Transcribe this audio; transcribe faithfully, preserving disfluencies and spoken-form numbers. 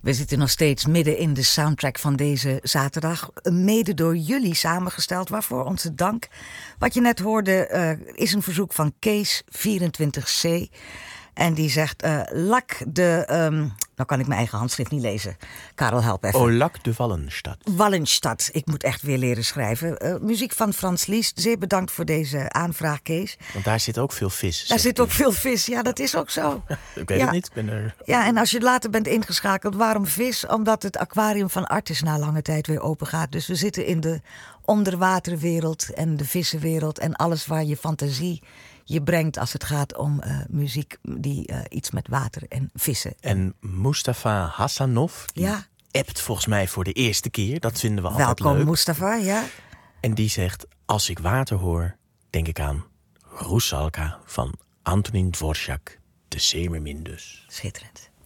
We zitten nog steeds midden in de soundtrack van deze zaterdag. Mede door jullie samengesteld, waarvoor onze dank. Wat je net hoorde uh, is een verzoek van Kees vierentwintig C. En die zegt, uh, Lac de... Um, nou kan ik mijn eigen handschrift niet lezen. Karel, help even. Oh, Lac de Wallenstad. Wallenstad. Ik moet echt weer leren schrijven. Uh, muziek van Frans Liest. Zeer bedankt voor deze aanvraag, Kees. Want daar zit ook veel vis. Daar zit ook veel vis. Ja, dat is ook zo. Ik weet ja. het niet. Ik ben er... Ja, en als je later bent ingeschakeld, waarom vis? Omdat het aquarium van Artis na lange tijd weer open gaat. Dus we zitten in de onderwaterwereld en de vissenwereld en alles waar je fantasie je brengt als het gaat om uh, muziek die uh, iets met water en vissen. En Mustafa Hassanov, die ja. appt volgens mij voor de eerste keer. Dat vinden we altijd Welkom, leuk. Mustafa, ja. En die zegt, als ik water hoor, denk ik aan Rusalka van Antonin Dvorak, de Zeemermin dus. Schitterend.